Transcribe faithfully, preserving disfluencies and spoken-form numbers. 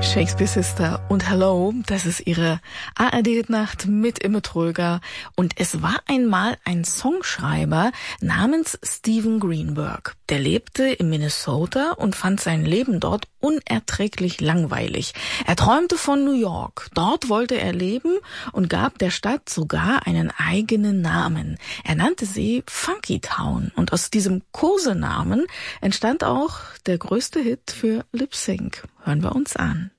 Shakespeare Sister und Hello, das ist ihre A R D-Nacht mit Imme Tröger. Und es war einmal ein Songschreiber namens Stephen Greenberg. Der lebte in Minnesota und fand sein Leben dort unerträglich langweilig. Er träumte von New York. Dort wollte er leben und gab der Stadt sogar einen eigenen Namen. Er nannte sie Funky Town. Und aus diesem Kosenamen entstand auch der größte Hit für Lip Sync. Hören wir uns an.